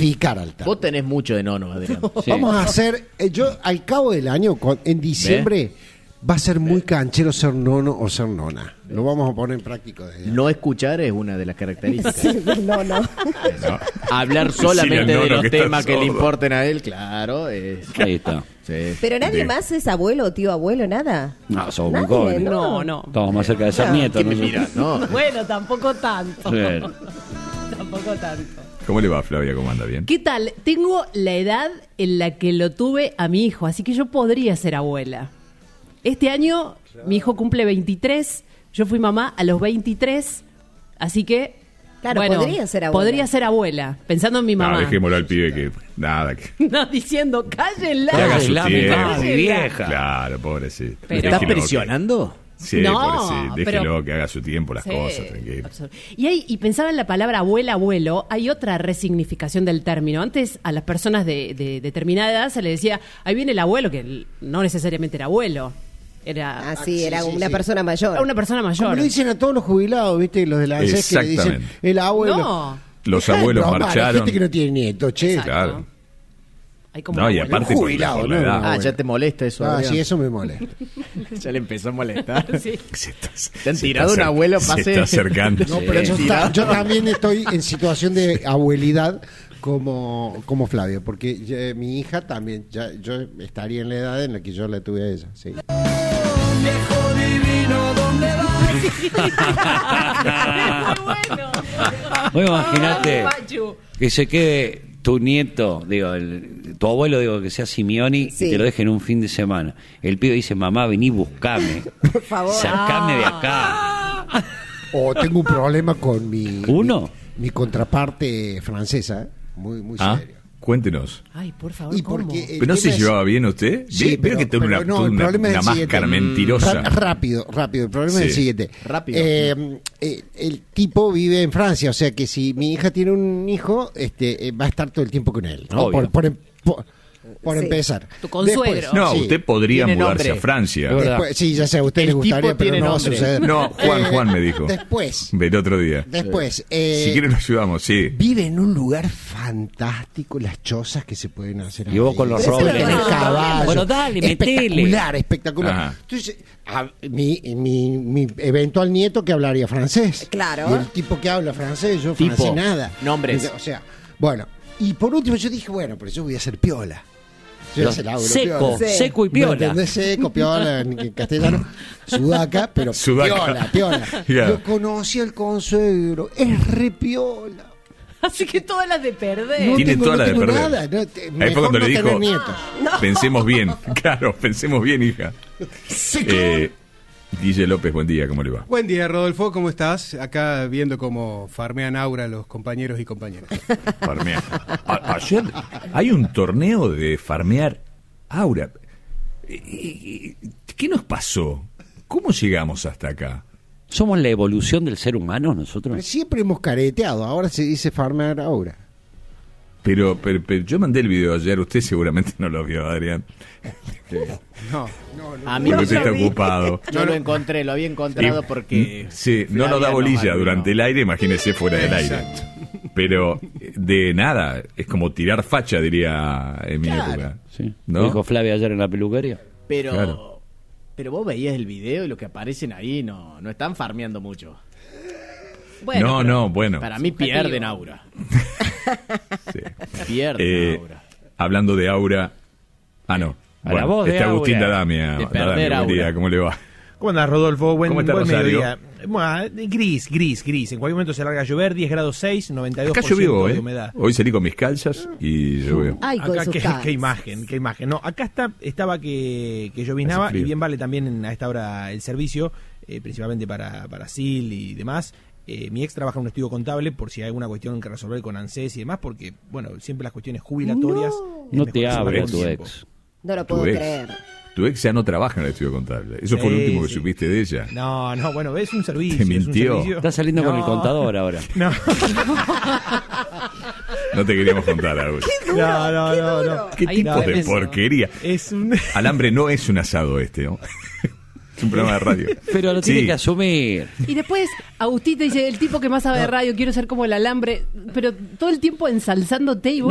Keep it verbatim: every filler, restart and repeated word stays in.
sacrificar al tango. Vos tenés mucho de nono, Adrián. Sí. Vamos a hacer, eh, yo al cabo del año, con- en diciembre, va a ser muy canchero ser nono o ser nona. Lo vamos a poner en práctico desde ya. No escuchar es una de las características. No, no. Hablar Sí, el solamente nono de los que está temas que le sordo. importen a él, claro. Es... Ahí está. Sí. Pero nadie Bien. más es abuelo o tío abuelo, nada. No, somos muy Nadie, jóvenes. No, no. Estamos más cerca de ser nietos. ¿Qué me nosotros. mirás, no? Bueno, tampoco tanto. Sí. Tampoco tanto. ¿Cómo le va, Flavia? ¿Cómo anda? ¿Bien? ¿Qué tal? Tengo la edad en la que lo tuve a mi hijo, así que yo podría ser abuela. Este año mi hijo cumple veintitrés, yo fui mamá a los veintitrés, así que... Claro, podría ser abuela. Podría ser abuela, pensando en mi No, mamá. dejémoslo al pibe que... Nada, que, No, diciendo, cállenla. que haga su la tiempo. mitad, mi vieja. Claro, pobre, sí. Pero- ¿Estás Déjelo, presionando? que- Sí, No, pobre, sí. Déjelo pero- que haga su tiempo las Sí, cosas, tranquilo. absolut- Y, hay, y pensaba en la palabra abuela, abuelo, hay otra resignificación del término. Antes a las personas de, de determinada edad se le decía, ahí viene el abuelo, que no necesariamente era abuelo, era Ah, sí, sí, era sí, una sí. persona mayor. era una persona mayor. Como le dicen a todos los jubilados, ¿viste? Los de la ANSES que le dicen Exactamente. el abuelo. No. Los Dejá de abuelos bromar, hay marcharon. gente que no tiene nietos, che. Exacto. Claro. Hay como No, y abuelo. aparte por la, jubilado, por la ¿no? edad. Ah, bueno. ya te molesta eso, Ah, Adrián. sí, eso me molesta. Ya le empezó a molestar. Sí. Se está- Te han se tirado está un acer- abuelo, Se pase. está acercando. No, pero yo, ta- yo también estoy en situación de abuelidad como, como Flavio, porque ya- mi hija también, ya, yo estaría en la edad en la que yo la tuve a ella. Sí. Muy bueno. Vos imaginate Ay, Pachu. que se quede tu nieto, digo, el- tu abuelo, digo, que sea Simeoni, Sí. y te lo dejen un fin de semana. El pibe dice, mamá, vení, buscame. Por favor. Sacame de acá. O tengo un problema con mi, ¿Uno? mi, mi contraparte francesa, ¿eh? muy, muy Ah, serio. cuéntenos. Ay, por favor, Y ¿cómo? porque el ¿Pero no tema se es- llevaba bien usted? Sí, Ve- veo que tiene una, pero no, toda el una, problema es una el siguiente. máscara mentirosa. Ra- rápido, rápido. El problema es el Sí. siguiente. Rápido. Eh, eh, el tipo vive en Francia, o sea que si mi hija tiene un hijo, este, eh, va a estar todo el tiempo con él. ¿no? Obvio. Por, por em- por- por Sí. empezar. Tu consuegro. Después, No, sí. usted podría Tiene mudarse nombre. a Francia. Es verdad. Después- sí, ya sé, a usted El le gustaría, tipo pero tiene no va a nombre. suceder. No, Juan, Juan me dijo. Después, El otro día. después. eh, Si quiere lo ayudamos, sí. Vive en un lugar fantástico, las chozas que se pueden hacer. Y vos ahí. con los Pero robles. eso no es caballo. Bueno, dale, metele. Espectacular, espectacular. Ajá. Entonces, a- mi, mi, mi eventual nieto que hablaría francés. Claro. Y el tipo que habla francés, yo Tipo, francés nada. nombres. O sea, bueno. Y por último yo dije, bueno, pero yo voy a hacer piola. Yo Pero se la hago, lo seco, piola. Sí. seco y ¿Me piola. entendés? Seco, piola, en en castellano, sudaca, pero Sudaca. piola, piola. Ya. Yo conocí al consuegro, es re piola. Así que todas las de perder. No Tiene tengo, toda no la de tengo perder. nada, no, te- Ahí mejor fue cuando no le tener dijo, nietos. pensemos bien. Claro, pensemos bien, hija. Eh, Guille López, buen día, ¿cómo le va? Buen día, Rodolfo, ¿cómo estás? Acá viendo cómo farmean aura los compañeros y compañeras. Farmear. A- ayer hay un torneo de farmear aura. Eh, eh, ¿Qué nos pasó? ¿Cómo llegamos hasta acá? ¿Somos la evolución del ser humano nosotros? Siempre hemos careteado, ahora se dice farmear ahora. Pero, pero, pero yo mandé el video ayer, usted seguramente no lo vio, Adrián. No, A mí Porque no usted está lo vi. ocupado. Yo lo encontré, lo había encontrado Y- porque... Sí, no nos da Flavia bolilla nos durante el aire, imagínese fuera del aire. Exacto. Pero eh, de nada, es como tirar facha, diría en mi Claro. época. Sí. ¿No? Dijo Flavia ayer en la peluquería. Pero... Claro. Pero vos veías el video y lo que aparecen ahí no, no están farmeando mucho. Bueno, no, pero no, bueno. Para mí Subjetivo. pierden aura. Sí. Pierden Eh, aura. hablando de aura. Ah, no. A la voz de está Agustín Aura. Dadamia. De perder Dadamia, buen aura. día, ¿cómo le va? ¿Cómo andás, Rodolfo? Buen, ¿Cómo está, buen Rosario? mediodía. Bueno, gris, gris, gris. En cualquier momento se larga a llover, diez grados seis, noventa y dos Acá por ciento llovió, de ¿eh? humedad. Hoy salí con mis calzas y llovió. Ay, con Acá, sus qué, calzas. qué imagen, qué imagen. No, acá está, estaba que, que lloviznaba Hace frío. y bien vale también en- a esta hora el servicio, eh, principalmente para, para S I L y demás. Eh, mi ex trabaja en un estudio contable por si hay alguna cuestión que resolver con ANSES y demás, porque, bueno, siempre las cuestiones jubilatorias... es No mejor te que se hable hagan tu con tiempo. ex. No lo Tu puedo ex. creer. Tu ex ya no trabaja en el estudio contable. Eso fue lo Sí, último que sí. supiste de ella. No, no, bueno, es un servicio. Te es un mintió. servicio. Está saliendo con No. el contador ahora. No, No te queríamos contar, Agus. no, no, no, no. ¿Qué Ahí tipo de tenés. porquería? Es un... Alambre no es un asado este, ¿no? Es un programa de radio. Pero lo tiene Sí. que asumir. Y después Agustín te dice, el tipo que más sabe de radio, quiero ser como el alambre, pero todo el tiempo ensalzándote y vos